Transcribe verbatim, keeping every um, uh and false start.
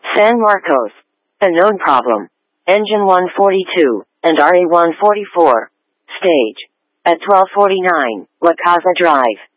San Marcos. A known problem. Engine one forty-two, and R E one forty-four. Stage. At twelve forty-nine, La Casa Drive.